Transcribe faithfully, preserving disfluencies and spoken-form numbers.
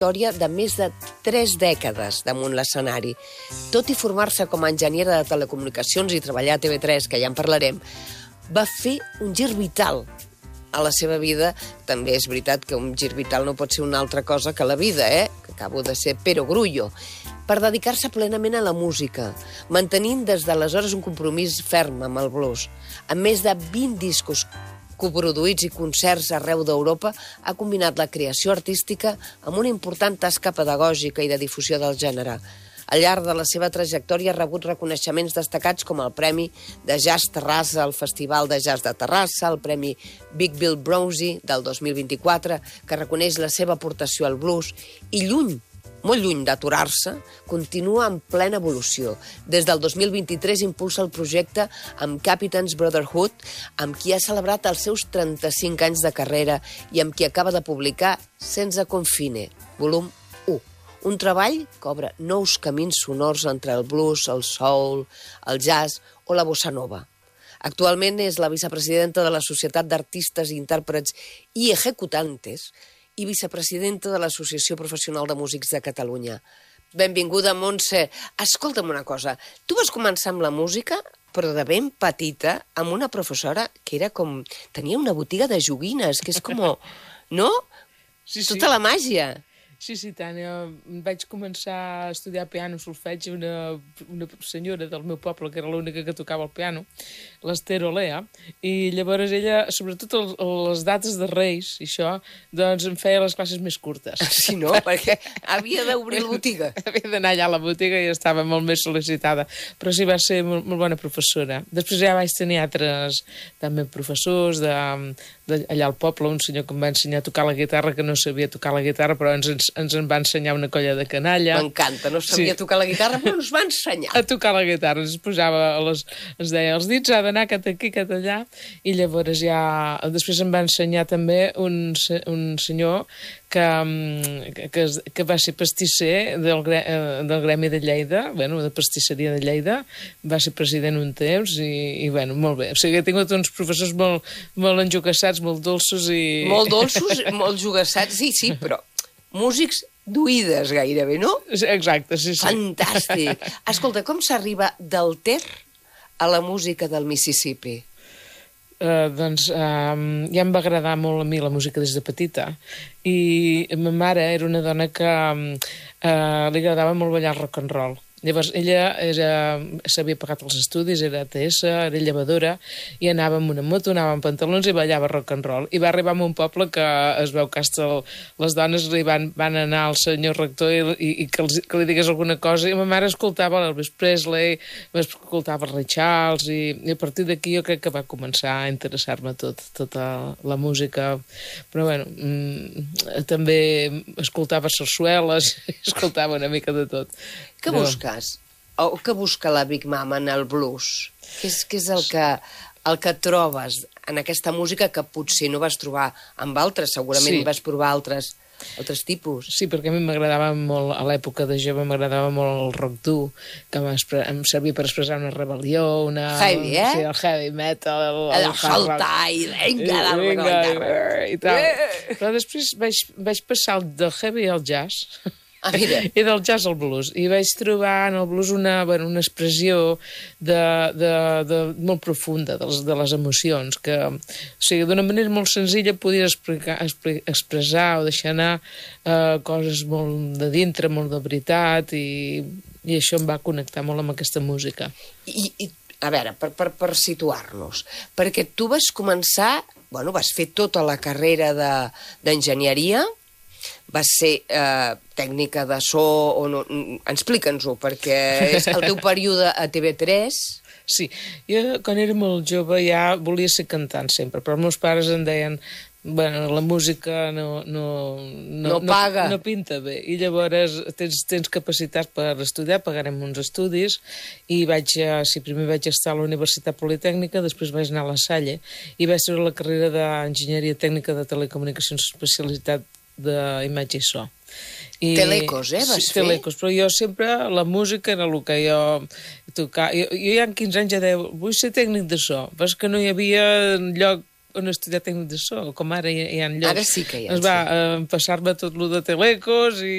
trajectòria de més de tres dècades damunt l'escenari. Tot i formar-se com a enginyera de telecomunicacions i treballar a T V tres, que ja en parlarem, va fer un gir vital a la seva vida. També és veritat que un gir vital no pot ser una altra cosa que la vida, eh? Que acabo de ser perogrullo. Per dedicar-se plenament a la música, mantenint des d'aleshores un compromís ferm amb el blues. Amb més de vint discos coproduïts i concerts arreu d'Europa, ha combinat la creació artística amb una important tasca pedagògica i de difusió del gènere. Al llarg de la seva trajectòria ha rebut reconeixements destacats com el Premi de Jazz Terrassa al Festival de Jazz de Terrassa, el Premi Big Bill Brownzy del dos mil vint-i-quatre, que reconeix la seva aportació al blues, i lluny, molt lluny d'aturar-se, continua en plena evolució. Des del dos mil vint-i-tres impulsa el projecte amb Captain's Brotherhood, amb qui ha celebrat els seus trenta-cinc anys de carrera i amb qui acaba de publicar Senza Confine, volum u. Un treball que obre nous camins sonors entre el blues, el soul, el jazz o la bossa nova. Actualment és la vicepresidenta de la Societat d'Artistes i Intèrprets i Ejecutantes i vicepresidenta de l'Associació Professional de Músics de Catalunya. Benvinguda, Montse. Escolta'm una cosa, tu vas començar amb la música, però de ben petita, amb una professora que era com... tenia una botiga de joguines, que és com... no? Sí, sí. Tota la màgia. Sí, sí, tant. Jo vaig començar a estudiar piano, solfeig, una, una senyora del meu poble, que era l'única que tocava el piano, l'Ester Olea, i llavors ella, sobretot el, les dates de Reis, i això, doncs em feia les classes més curtes. Sí, no? Perquè havia d'obrir la botiga. Havia d'anar allà a la botiga i estava molt més sol·licitada. Però sí, va ser molt, molt bona professora. Després ja vaig tenir altres també professors de, de, allà al poble, un senyor que em va ensenyar a tocar la guitarra, que no sabia tocar la guitarra, però ens, ens en va ensenyar una colla de canalla. M'encanta, no sabia sí. tocar la guitarra, però ens va ensenyar. A tocar la guitarra, ens posava, les, ens deia, els dits ha d'anar cat aquí, cat allà, i llavors ja... Després em va ensenyar també un, un senyor que, que, que va ser pastisser del, del Gremi de Lleida, bueno, de pastisseria de Lleida, va ser president un temps i, i bueno, molt bé. O sigui, he tingut uns professors molt, molt enjogassats, molt dolços i... Molt dolços, molt jugassats, sí, sí, però músics d'oïdes gairebé, no? Exacte, sí, sí. Fantàstic. Escolta, com s'arriba del Ter a la música del Mississippi? Uh, doncs uh, ja em va agradar molt a mi la música des de petita i ma mare era una dona que uh, li agradava molt ballar el rock and roll. Llavors, ella s'havia pagat els estudis, era A T S, era llevadora, i anava amb una moto, anava amb pantalons i ballava rock and roll. I va arribar a un poble que es veu que hasta el, les dones li van, van anar al senyor rector i, i, i que, els, que li digués alguna cosa, i ma mare escoltava l'Elvis Presley, escoltava Ray Charles, i, i a partir d'aquí jo crec que va començar a interessar-me tot, tota la música. Però bueno, mm, també escoltava sarsueles, escoltava una mica de tot. Què busques? O què busca la Big Mama en el blues? Què és, què és el, que, el que trobes en aquesta música que potser no vas trobar amb altres? Segurament sí. vas provar altres, altres tipus. Sí, perquè a mi m'agradava molt, a l'època de jove m'agradava molt el rock dur, que em servia per expressar una rebel·lió, una... Heavy, eh? Sí, el heavy metal, el, el, el saltar i vinga, vinga, i tal. Però després vaig, vaig passar del heavy al jazz... Ah, mira. I del jazz al blues. I vaig trobar en el blues una, bueno, una expressió de, de, de, molt profunda de les, de les emocions, que o sigui, d'una manera molt senzilla podies explicar, expressar o deixar anar eh, coses molt de dintre, molt de veritat, i, i això em va connectar molt amb aquesta música. I, i a veure, per, per, per situar-nos, perquè tu vas començar, bueno, vas fer tota la carrera d'enginyeria, de, vas ser eh, tècnica de so, o no, explica'ns-ho, perquè és el teu període a T V tres. Sí, jo quan era molt jove ja volia ser cantant sempre, però els meus pares em deien bueno, la música no, no, no, no paga, no, no pinta bé, i llavors tens, tens capacitat per estudiar, pagarem uns estudis, i vaig, sí, primer vaig estar a la Universitat Politècnica, després vaig anar a la Salle, i vaig treure la carrera d'Enginyeria Tècnica de Telecomunicacions, especialitat d'imatge i so. I, Telecos, eh, vas sí, fer? Telecos, però jo sempre, la música era el que jo tocava. Jo, jo ja en quinze anys ja deia, vull ser tècnic de so, però és que no hi havia lloc on estudiar tècnic de so, com ara hi, hi ha llocs. Ara sí que hi ha, Es va sí. eh, passar-me tot lo de telecos i